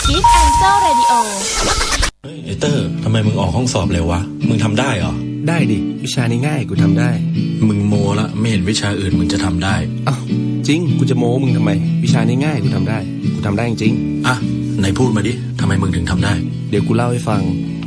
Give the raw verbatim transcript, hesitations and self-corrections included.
Gift Angel Radio เฮ้ยไอเตอร์ทำไมมึงออกห้องสอบเร็ววะมึงทำได้เหรอได้ดิวิชานี้ง่ายกูทำได้มึงโมละไม่เห็นวิชาอื่นมึงจะทำได้อ้าวจริงกูจะโมมึงทำไมวิชานี้ง่ายกูทำได้กูทำได้จริงอ่ะไหนพูดมาดิทำไมมึงถึงทำได้เดี๋ยวกูเล่าให้ฟัง